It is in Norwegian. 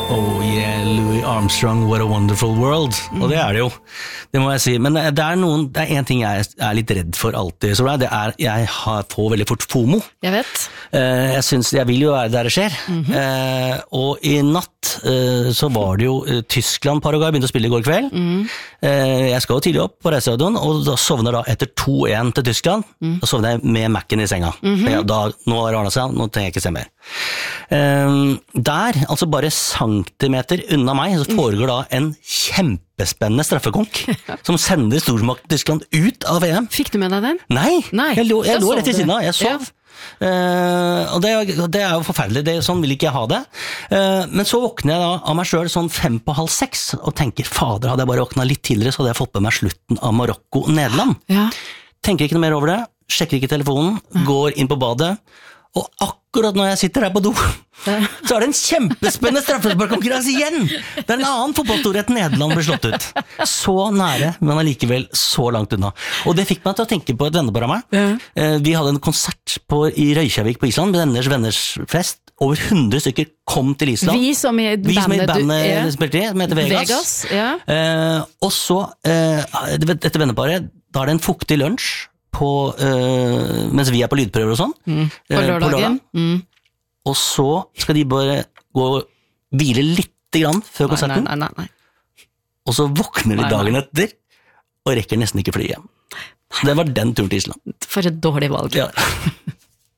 Oh yeah, Louis Armstrong, what a wonderful world. Og det det jo, det må jeg si. Men det en ting jeg litt redd for alltid, så det jeg får veldig fort FOMO. Jeg vet. Jeg vil jo være der det skjer. Og i natt så var det jo Tyskland-Paraguay begynte å spille i går kveld. Jeg skal jo tidlig opp på reiseradioen, og da sovner da etter 2-1 til Tyskland. Da sovner jeg med Mac-en i senga. Nå har Arne seg, nå trenger jeg ikke se mer. Der, altså bare centimeter unna meg, så foregår da en kjempespennende straffekonk som sender stormakten Tyskland ut av VM. Fikk du med deg den? Nei. Jeg lå rett i siden av, jeg sov. Og det jo forferdelig, sånn vil ikke jeg ha det. Men så våkner jeg da av meg selv sånn 5:30 og tenker, fader, hadde jeg bare våknet litt tidligere, så hadde jeg fått med meg slutten av Marokko og Nederland. Tenker ikke noe mer over det, sjekker ikke telefonen, går inn på badet, og akkurat når jeg sitter der på do, så det en kjempespennende straffesparkkonkurranse igjen. Det en annen fotballstorhet Nederland ble slått ut. Så nære, men allikevel så langt unna. Og det fikk meg til å tenke på et vennepar av meg. Vi hadde en konsert i Reykjavik på Island, venners fest. Over 100 stykker kom til Island. Vi som i bandet spilte i, som heter Vegas. Og så, dette venneparet, da det en fuktig lunsj, mens vi på lydprøver og sånn på lørdagen og så skal de bare gå og hvile litt grann før konserten nei. Og så våkner de dagen etter og rekker nesten ikke fly hjem. Det var den turen til Island. For et dårlig valg.